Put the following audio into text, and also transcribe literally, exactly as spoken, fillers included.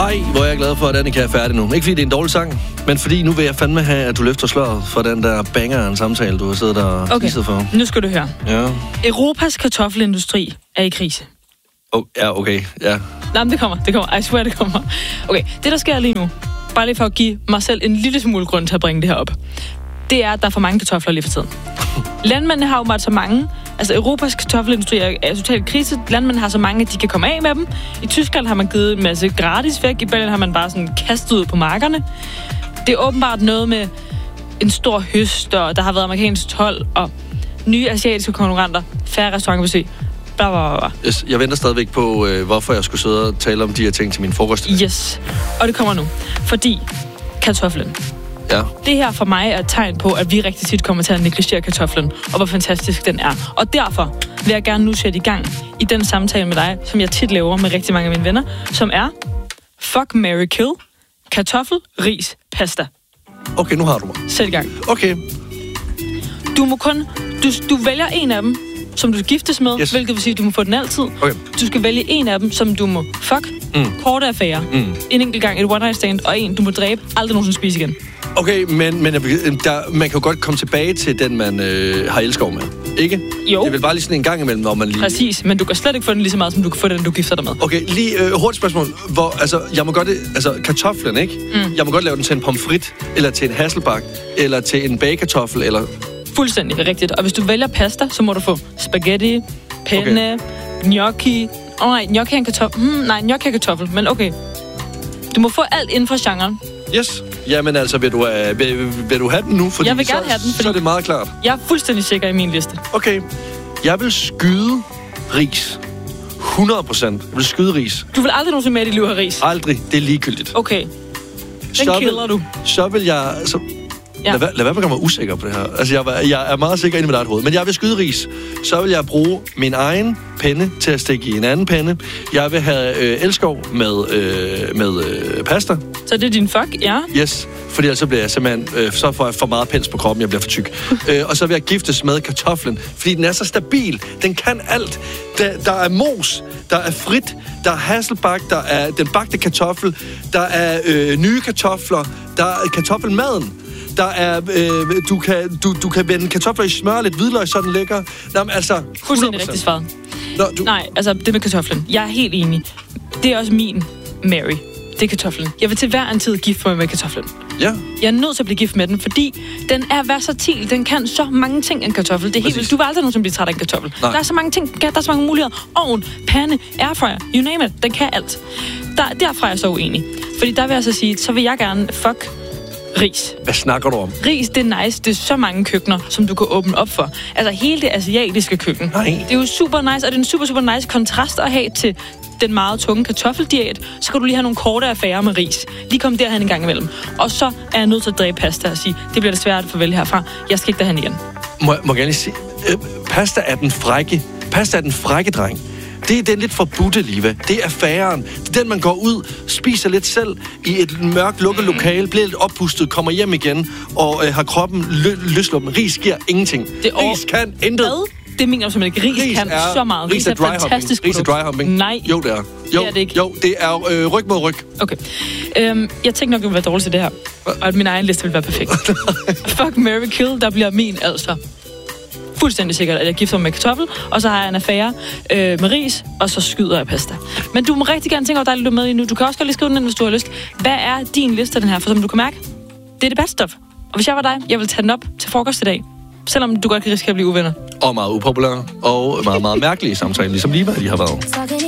Ej, hvor er jeg glad for, at Annika er færdig nu. Ikke fordi det er en dårlig sang, men fordi nu vil jeg fandme have, at du løfter sløret for den der banger af en samtale, du har siddet og okay. tisset for. Nu skal du høre. Ja. Europas kartoffelindustri er i krise. Oh, ja, okay. Ja. Nej, men det kommer. Det kommer. I swear, det kommer. Okay, det der sker lige nu, bare lige for at give mig selv en lille smule grund til at bringe det her op, det er, at der er for mange kartofler lige for tiden. Landmændene har jo meget så mange. Altså, Europas kartoffelindustri er, er totalt krise. Landmændene har så mange, at de kan komme af med dem. I Tyskland har man givet en masse gratis væk. I Belgien har man bare sådan kastet ud på markerne. Det er åbenbart noget med en stor høst, og der har været amerikansk told, og nye asiatiske konkurrenter, færre restaurantbesøg. Bla, bla, bla. Yes, jeg venter stadigvæk på, øh, hvorfor jeg skulle sidde og tale om de her ting til min frokost. Yes, og det kommer nu. Fordi kartoflen. Ja. Det her for mig er et tegn på, at vi rigtig tit kommer til at negligere kartoflen, og hvor fantastisk den er. Og derfor vil jeg gerne nu sætte i gang i den samtale med dig, som jeg tit laver med rigtig mange af mine venner, som er fuck, marry, kill, kartoffel, ris, pasta. Okay, nu har du mig. Sæt i gang. Okay. Du må kun... Du, du vælger en af dem, som du giftes med, yes. hvilket vil sige, at du må få den altid. Okay. Du skal vælge en af dem, som du må fuck, mm. korte affære, mm. en enkelt gang, et one night stand, og en, du må dræbe, aldrig nogensinde spise igen. Okay, men, men der, man kan jo godt komme tilbage til den, man øh, har elskov med. Ikke? Jo. Det er vel bare lige sådan en gang imellem, hvor man lige... Præcis, men du kan slet ikke få den lige så meget, som du kan få den, du gifter dig med. Okay, lige øh, hurtigt spørgsmål. Hvor, altså, jeg må godt... Altså, kartoflen, ikke? Mm. Jeg må godt lave den til en pomfrit, eller til en hasselbak, eller til en bagekartoffel, eller... Fuldstændig rigtigt. Og hvis du vælger pasta, så må du få spaghetti, penne, okay. gnocchi... Åh oh, nej, gnocchi er en kartoffel. Hmm, nej, gnocchi er kartoffel, men okay. Du må få alt inden for genren. Yes. Jamen altså, vil du, uh, vil, vil du have den nu? Fordi jeg vil gerne så, have den, fordi så er det meget klart. Jeg er fuldstændig sikker i min liste. Okay. Jeg vil skyde ris. hundrede procent. Jeg vil skyde ris. Du vil aldrig nogensinde med i dit liv have ris? Aldrig. Det er ligegyldigt. Okay. Den så killer vil, du. Så vil jeg... Så, ja. Lad, lad være med at gøre mig usikker på det her. Altså, jeg, jeg er meget sikker inde i mit eget hoved. Men jeg vil skyde ris. Så vil jeg bruge min egen penne til at stikke i en anden penne. Jeg vil have øh, elskov med, øh, med øh, pasta. Så det er din fuck, ja? Yes. Fordi ellers så bliver jeg simpelthen... Øh, så får jeg for meget pels på kroppen. Jeg bliver for tyk. øh, og så vil jeg giftes med kartoflen. Fordi den er så stabil. Den kan alt. Der, der er mos. Der er frit. Der er hasselbak. Der er den bagte kartoffel. Der er øh, nye kartofler. Der er kartoffelmaden. Der er, øh, du, kan, du, du kan vende kartofler i smør, lidt hvidløg, så den lækker. Nå, men altså... Fuldstændig rigtigt svaret. Nå, du... Nej, altså det med kartoflen. Jeg er helt enig. Det er også min Mary. Det er kartoflen. Jeg vil til hver en tid gifte mig med kartoflen. Ja. Jeg er nødt til at blive gift med den, fordi den er versatil. Den kan så mange ting en kartoffel. Det er helt vildt. Du vil aldrig nogensinde blive træt af en kartoffel. Nej. Der er så mange ting. Der er så mange muligheder. Ovn, pande, airfryer, you name it. Den kan alt. Der, derfra er jeg så uenig. Fordi der vil jeg så sige, så vil jeg gerne fuck ris. Hvad snakker du om? Ris, det er nice. Det er så mange køkkener, som du kan åbne op for. Altså hele det asiatiske køkken. Nej. Det er jo super nice, og det er en super, super nice kontrast at have til den meget tunge kartoffeldiæt. Så kan du lige have nogle korte affærer med ris. Lige komme derhen en gang imellem. Og så er jeg nødt til at dræbe pasta og sige, det bliver desværre et farvel herfra. Jeg skal ikke derhen igen. Må, må jeg gerne lige sige, øh, pasta er den frække. Pasta er den frække dreng. Det er den lidt forbudte, Liva. Det er affæren. Det er den, man går ud, spiser lidt selv i et mørkt lukket lokale, bliver lidt oppustet, kommer hjem igen og øh, har kroppen lø- løsluppen. Ris giver ingenting. Det over... Ris kan intet. Hvad? Det mener du simpelthen ikke. Ris, ris kan er, så meget. Ris er, er fantastisk produkt. Ris er dryhopping. Nej. Jo, det er. Jo, det er det ikke. Jo, det er øh, ryg mod ryg. Okay. Øhm, jeg tænkte nok, at jeg ville være dårlig til det her. Og at min egen liste ville være perfekt. Fuck, marry, kill, der bliver min altså. Fuldstændig sikkert, at jeg gifter mig med kartoffel, og så har jeg en affære øh, med ris, og så skyder jeg pasta. Men du må rigtig gerne tænke over dig, du er med i nu. Du kan også godt lige skrive den ind, hvis du har lyst. Hvad er din liste, den her? For som du kan mærke, det er det bedste stof. Og hvis jeg var dig, jeg vil tage den op til frokost i dag. Selvom du godt kan risikere at blive uvenner. Og meget upopulær, og meget, meget mærkelige samtaler, ligesom Liva, de har været.